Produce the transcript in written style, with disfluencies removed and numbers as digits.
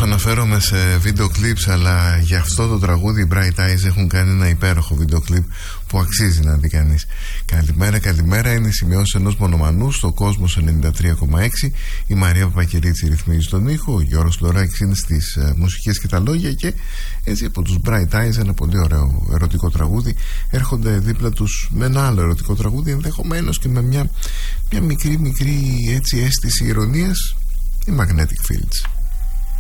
σου αναφέρομαι σε βίντεο κλιπς, αλλά για αυτό το τραγούδι οι Bright Eyes έχουν κάνει ένα υπέροχο βίντεο κλιπ που αξίζει να δει κανείς. Καλημέρα, καλημέρα. Είναι οι σημειώσεις ενός μονομανού στο Κόσμος 93,6. Η Μαρία Παπακυρίτσι ρυθμίζει τον ήχο, ο Γιώργος Λωράκης είναι στις μουσικές και τα λόγια, και έτσι από τους Bright Eyes ένα πολύ ωραίο ερωτικό τραγούδι έρχονται δίπλα τους με ένα άλλο ερωτικό τραγούδι, ενδεχομένως και με μια μικρή έτσι αίσθηση ηρωνίας, η Magnetic Fields.